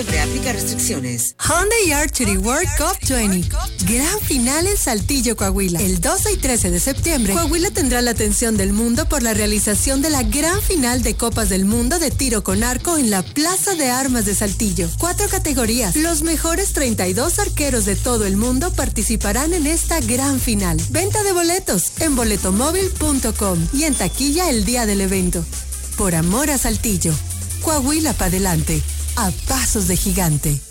Aplica restricciones. Hyundai Archery World Cup 20. Gran final en Saltillo, Coahuila. El 12 y 13 de septiembre, Coahuila tendrá la atención del mundo por la realización de la gran final de Copas del Mundo de tiro con arco en la Plaza de Armas de Saltillo. 4 categorías. Los mejores 32 arqueros de todo el mundo participarán en esta gran final. Venta de boletos en boletomóvil.com y en taquilla el día del evento. Por amor a Saltillo. Coahuila pa' adelante. A pasos de gigante.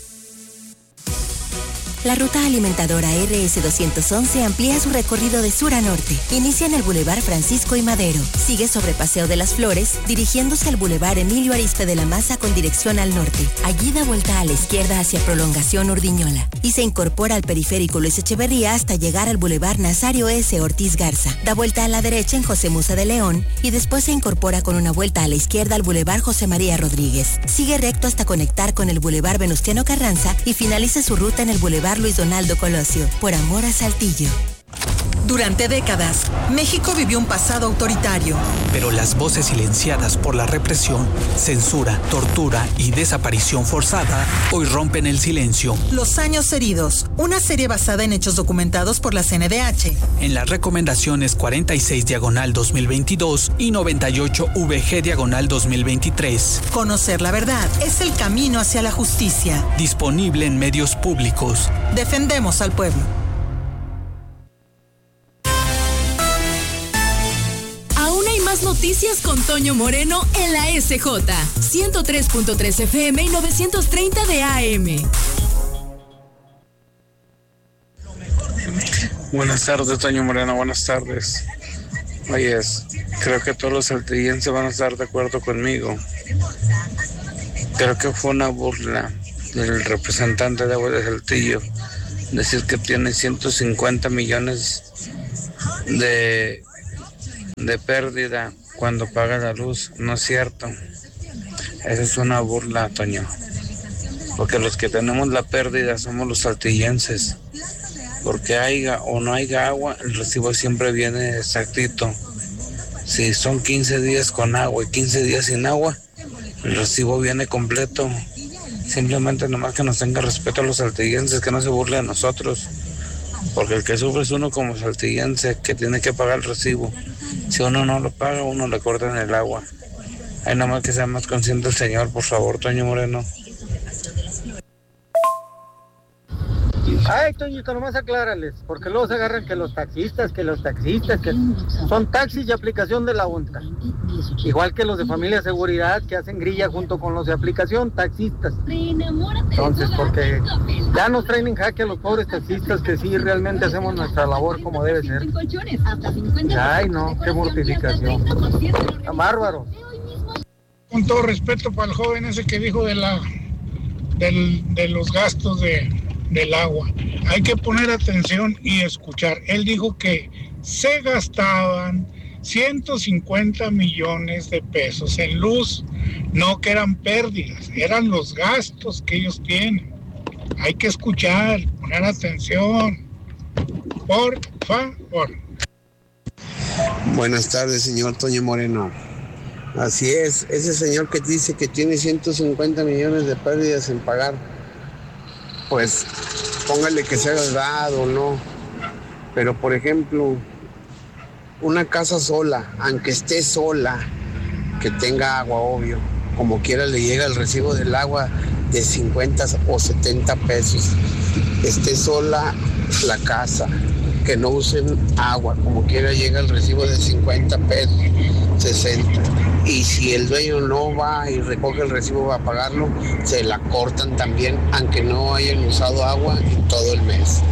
La ruta alimentadora RS-211 amplía su recorrido de sur a norte. Inicia en el Boulevard Francisco y Madero. Sigue sobre Paseo de las Flores, dirigiéndose al Boulevard Emilio Arizpe de la Maza con dirección al norte. Allí da vuelta a la izquierda hacia Prolongación Urdiñola. Y se incorpora al Periférico Luis Echeverría hasta llegar al Boulevard Nazario S. Ortiz Garza. Da vuelta a la derecha en José Musa de León y después se incorpora con una vuelta a la izquierda al Boulevard José María Rodríguez. Sigue recto hasta conectar con el Boulevard Venustiano Carranza y finaliza su ruta en el Boulevard Luis Donaldo Colosio, por amor a Saltillo. Durante décadas, México vivió un pasado autoritario. Pero las voces silenciadas por la represión, censura, tortura y desaparición forzada hoy rompen el silencio. Los años heridos, una serie basada en hechos documentados por la CNDH. En las recomendaciones 46/2022 y 98/VG/2023. Conocer la verdad es el camino hacia la justicia. Disponible en medios públicos. Defendemos al pueblo. Más noticias con Toño Moreno en la SJ 103.3 FM y 930 de AM. Buenas tardes, Toño Moreno, buenas tardes. Oye, creo que todos los saltillenses van a estar de acuerdo conmigo. Creo que fue una burla del representante de Agua de Saltillo decir que tiene 150 millones de pérdida cuando paga la luz. No es cierto. Esa es una burla, Toño. Porque los que tenemos la pérdida somos los saltillenses. Porque haya o no haya agua, el recibo siempre viene exactito. Si son 15 días con agua y 15 días sin agua, el recibo viene completo. Simplemente nomás que nos tenga respeto a los saltillenses, que no se burle de nosotros. Porque el que sufre es uno como saltillense, que tiene que pagar el recibo. Si uno no lo paga, uno le cortan el agua. Hay nomás que sea más consciente el señor, por favor, Toño Moreno. Ay, Toñito, nomás aclárales, porque luego se agarran que los taxistas, que son taxis de aplicación de la UNTA. Igual que los de Familia de Seguridad, que hacen grilla junto con los de aplicación, taxistas. Entonces, porque ya nos traen en jaque a los pobres taxistas, que sí realmente hacemos nuestra labor como debe ser. Ay, no, qué mortificación. Está bárbaro. Con todo respeto para el joven ese que dijo de los gastos del agua. Hay que poner atención y escuchar. Él dijo que se gastaban 150 millones de pesos en luz, no que eran pérdidas, eran los gastos que ellos tienen. Hay que escuchar, poner atención, por favor. Buenas tardes, señor Toño Moreno. Así es, ese señor que dice que tiene 150 millones de pérdidas en pagar, pues póngale que sea verdad o no, pero por ejemplo, una casa sola, aunque esté sola, que tenga agua, obvio, como quiera le llega el recibo del agua de 50 o 70 pesos, esté sola la casa, que no usen agua, como quiera llega el recibo de 50 pesos, 60. Y si el dueño no va y recoge el recibo a pagarlo, se la cortan también, aunque no hayan usado agua en todo el mes.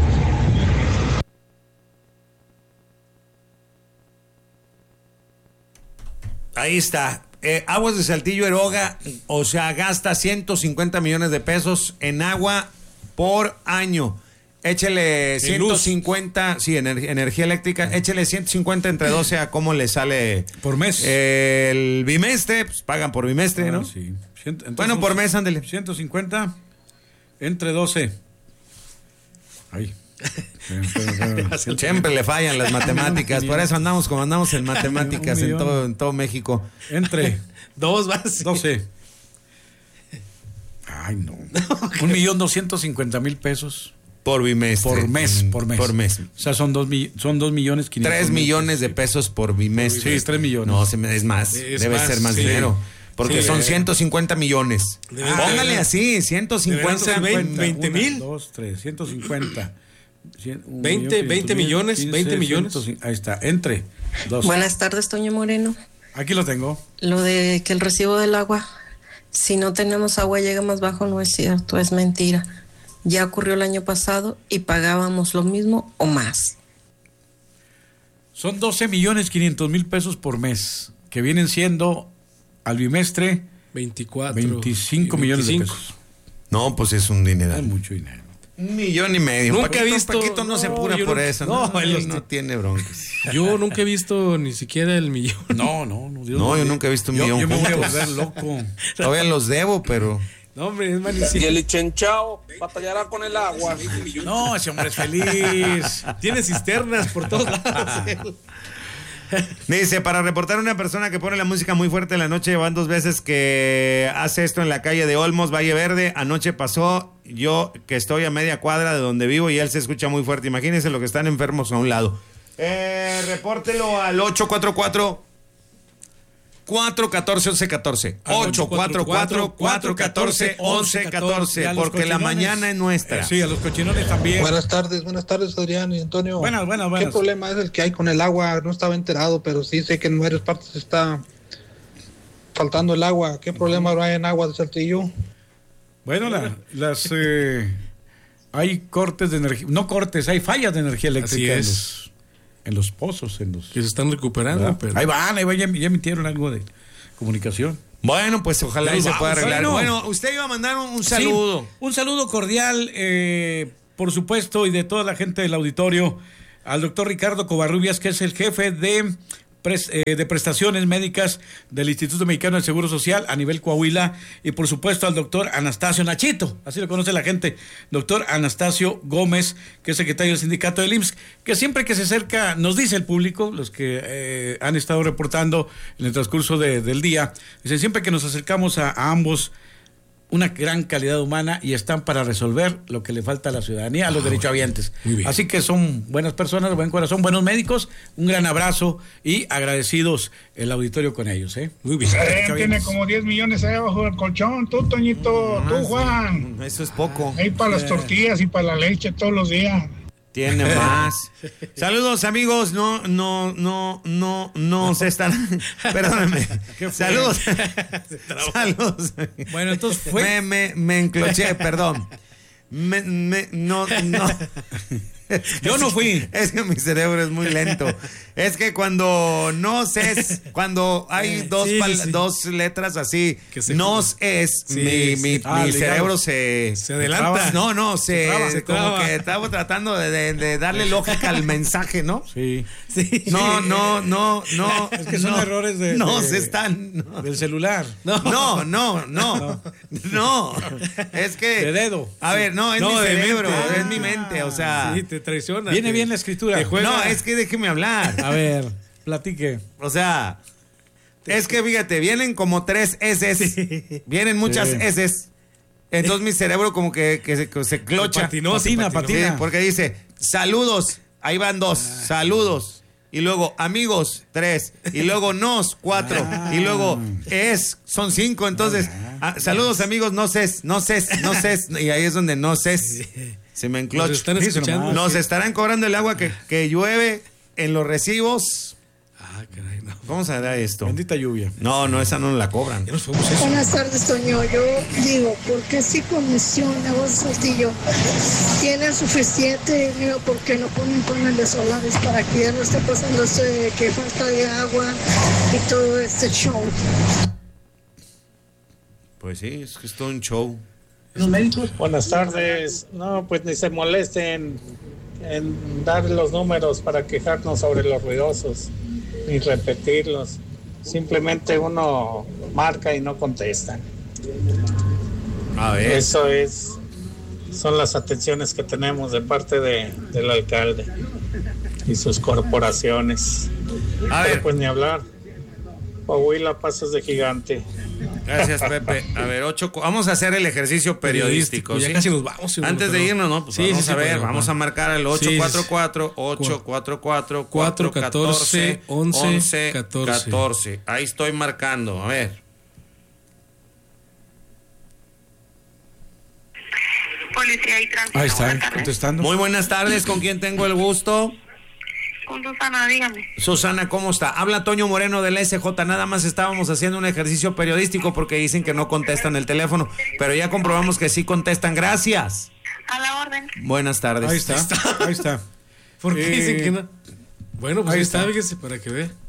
Ahí está. Aguas de Saltillo eroga, o sea, gasta 150 millones de pesos en agua por año. Échele 150, sí, energía eléctrica, échele 150 entre 12 a cómo le sale por mes. El bimestre, pues pagan por bimestre, ¿no? Sí. Entonces, bueno, por mes, ándele. 150 entre 12. Ay. Siempre le fallan las matemáticas, por eso andamos como andamos en matemáticas en todo México. Entre 2 más 12. Ay, no. 1,250,000 pesos. Por bimestre. Por mes. Por mes. O sea, son 2,500,000. 3 millones de pesos por bimestre. Sí, 3 millones. No, es más. Debe ser más dinero. Porque son 150 millones. Póngale así, 150. 20,000. 2, 3, 150. 20 millones. 20 millones. Ahí está, entre 2. Buenas tardes, Toño Moreno. Aquí lo tengo. Lo de que el recibo del agua, si no tenemos agua llega más bajo, no es cierto, es mentira. Ya ocurrió el año pasado y pagábamos lo mismo o más. Son 12,500,000 pesos por mes, que vienen siendo al bimestre 25 millones de pesos. No, pues es un dinero. Es mucho dinero. 1,5 millones. Nunca he visto. Paquito no se apura por eso. No, él no tiene broncas. Yo nunca he visto ni siquiera el millón. No, yo nunca he visto un millón. Yo me voy a volver loco. Todavía los debo, pero. No, hombre, es malísimo. Y el Ichenchao batallará con el agua. No, ese hombre es feliz. Tiene cisternas por todos lados. Dice, para reportar a una persona que pone la música muy fuerte en la noche, van 2 veces que hace esto en la calle de Olmos, Valle Verde. Anoche pasó, yo que estoy a media cuadra de donde vivo y él se escucha muy fuerte. Imagínense lo que están enfermos a un lado. Repórtelo al 844-414-1114. 844-414-1114. Porque la mañana es nuestra. Sí, a los cochinones también. Buenas tardes, Adrián y Antonio. Buenas. ¿Qué problema es el que hay con el agua? No estaba enterado, pero sí sé que en varias partes está faltando el agua. ¿Qué problema hay en agua de Saltillo? Bueno, hay cortes de energía, hay fallas de energía eléctrica en los pozos, que se están recuperando. Pero... Ahí van, ya emitieron algo de comunicación. Bueno, pues ojalá y se pueda arreglar. Bueno, usted iba a mandar un saludo. Sí, un saludo cordial, por supuesto, y de toda la gente del auditorio, al doctor Ricardo Covarrubias, que es el jefe de prestaciones médicas del Instituto Mexicano del Seguro Social a nivel Coahuila, y por supuesto al doctor Anastasio Nachito, así lo conoce la gente, doctor Anastasio Gómez, que es secretario del sindicato del IMSS, que siempre que se acerca, nos dice el público, los que han estado reportando en el transcurso del día, dice, siempre que nos acercamos a ambos, una gran calidad humana y están para resolver lo que le falta a la ciudadanía, a los derechohabientes. Así que son buenas personas, buen corazón, buenos médicos, un gran abrazo y agradecidos el auditorio con ellos. Muy bien. Tiene como 10 millones ahí abajo del colchón, tú, Toñito, tú, Juan. Eso es poco. Ahí para las tortillas y para la leche todos los días. Tiene más. Saludos, amigos. No se están. Perdónenme. Saludos. Saludos. Bueno, entonces fue. Me encloché, perdón. No. Yo no fui. Es que mi cerebro es muy lento. Es que cuando cuando hay dos letras así, mi cerebro se adelanta. No, se como que estaba tratando de darle lógica al mensaje, ¿no? Sí. No. Es que son errores del celular. No. Es que de dedo. A ver, no, es mi cerebro, es mi mente, o sea. Sí, te traiciona. Viene bien la escritura. No, es que déjeme hablar. A ver, platique. O sea, es que fíjate, vienen como 3 S. Vienen muchas S. Entonces mi cerebro como que se clocha. Patina. Sí, porque dice, saludos, ahí van 2, saludos. Y luego amigos, 3. Y luego 4. Y luego son 5. Entonces, saludos amigos, no ses. Y ahí es donde no ses. Se me enclocha. Nos están escuchando. Nos estarán cobrando el agua que llueve en los recibos. Caray, no. Vamos a dar esto. Bendita lluvia. No, esa no la cobran. Buenas tardes, Toño. Yo digo, ¿por qué si Comisión de Agua de Saltillo tiene suficiente dinero, por qué no ponen paneles solares para que ya no esté pasando que falta de agua y todo este show? Pues sí, es que es todo un show. Los médicos. Buenas tardes. No, pues ni se molesten en dar los números para quejarnos sobre los ruidosos, ni repetirlos. Simplemente uno marca y no contestan. A ver. Eso son las atenciones que tenemos de parte del alcalde y sus corporaciones. A ver. Pues ni hablar. Coahuila, pasos de gigante. Gracias, Pepe. A ver, vamos a hacer el ejercicio periodístico. Ya ¿sí? casi nos vamos. Sí, antes de irnos, ¿no? Pues sí, vamos a ver, pero, vamos a marcar el 844-844-414-1114. Ahí estoy marcando, a ver. Policía y tránsito. Ahí está, contestando. Muy buenas tardes, ¿con quién tengo el gusto? Con Susana, dígame. Susana, ¿cómo está? Habla Toño Moreno del SJ. Nada más estábamos haciendo un ejercicio periodístico porque dicen que no contestan el teléfono, pero ya comprobamos que sí contestan. Gracias. A la orden. Buenas tardes. Ahí está. ¿Por qué dicen que no? Bueno, pues ahí ahí está. está, fíjese, para que vea.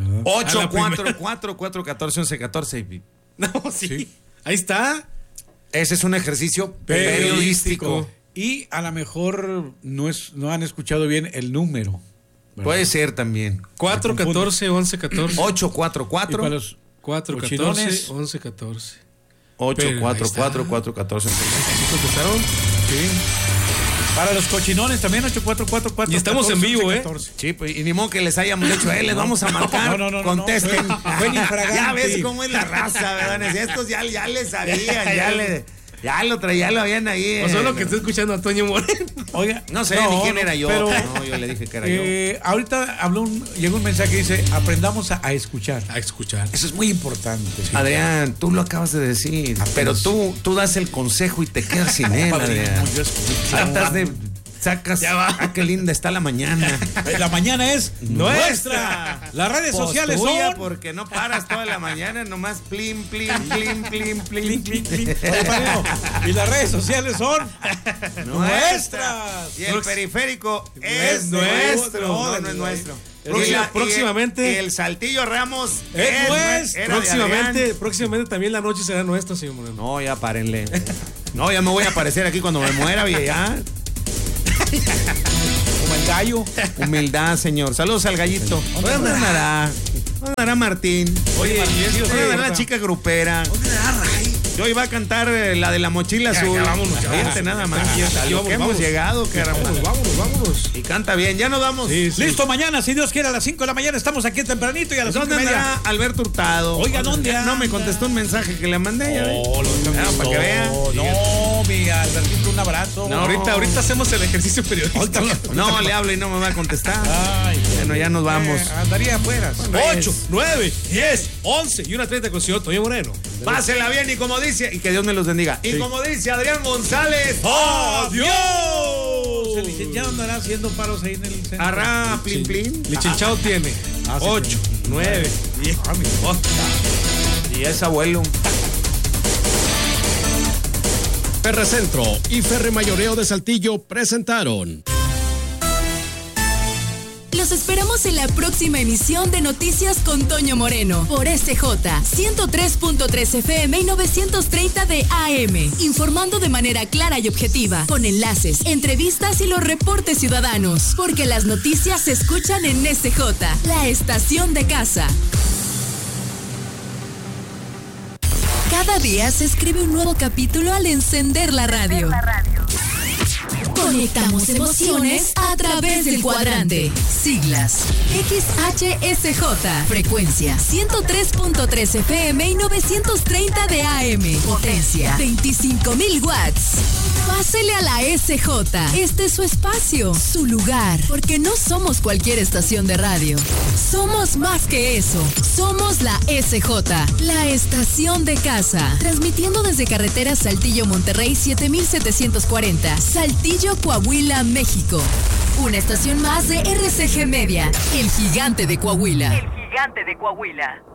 844-414-1114. No, sí. Ahí está. Ese es un ejercicio periodístico. Y a lo mejor no han escuchado bien el número. ¿Verdad? Puede ser también. 414-1114. 844. Y para los 414-1114. 844-414. ¿Contestaron? Sí. Para los cochinones también, 844-414. Y estamos en vivo, ¿eh? Sí, pues, y ni modo que les hayamos dicho, les vamos a marcar. No, contesten. fue infragante. Ya ves cómo es la raza, ¿verdad? Estos ya les sabían, ya lo habían ahí. O solo que estoy escuchando a Toño Moreno. Oiga, no sé ni quién era yo. Pero, no, yo le dije que era yo. Ahorita llegó un mensaje que dice, aprendamos a escuchar. A escuchar. Eso es muy importante. Sí. Adrián, tú lo acabas de decir, pero tú das el consejo y te quedas sin él, Adrián. Sacas, qué linda está la mañana. La mañana es nuestra. Las redes sociales son. Porque no paras toda la mañana, nomás plin. Y las redes sociales son nuestras. Y el periférico es nuestro. No es nuestro. Próximamente. Y el Saltillo Ramos es nuestro. Próximamente también la noche será nuestra, señor Moreno. No, ya párenle. No, ya me voy a aparecer aquí cuando me muera, ya. Como el gallo. Humildad, señor. Saludos al gallito. ¿Dónde andará Martín? Oye, ¿dónde andará la chica grupera? Yo iba a cantar la de la mochila azul. Vámonos, nada más. Hemos llegado, caramba. Vámonos. Y canta bien. Ya nos vamos. Sí. Listo, mañana, si Dios quiere, a las 5 de la mañana estamos aquí tempranito y a las 5:30. ¿Dónde andará Alberto Hurtado? Oiga, ¿dónde anda? No me contestó un mensaje que le mandé. Para que vea. No, mi Albertito, un abrazo. No, ahorita hacemos el ejercicio periodístico. No, le hablo y no me va a contestar. Bueno, ya nos vamos. Andaría afuera. 8, 9, 10, 11 y 1:30 con el señor Toño Moreno. Pásela bien y como dice, y que Dios me los bendiga. Y como dice Adrián González, ¡adiós! El licenciado andará haciendo paros ahí en el centro. Arra, plin. Licenciado tiene 8, 9, 10. Y es abuelo. Ferrecentro y Ferremayoreo de Saltillo presentaron. Los esperamos en la próxima emisión de Noticias con Toño Moreno por SJ 103.3 FM y 930 de AM, informando de manera clara y objetiva, con enlaces, entrevistas y los reportes ciudadanos, porque las noticias se escuchan en SJ, la estación de casa. Cada día se escribe un nuevo capítulo al encender la radio. Conectamos emociones a través del cuadrante. Siglas: XHSJ. Frecuencia: 103.3 FM y 930 de AM. Potencia: 25,000 watts. Pásele a la SJ. Este es su espacio, su lugar. Porque no somos cualquier estación de radio. Somos más que eso. Somos la SJ, la estación de casa. Transmitiendo desde carretera Saltillo Monterrey 7740. Saltillo, Coahuila, México. Una estación más de RCG Media, el gigante de Coahuila. El gigante de Coahuila.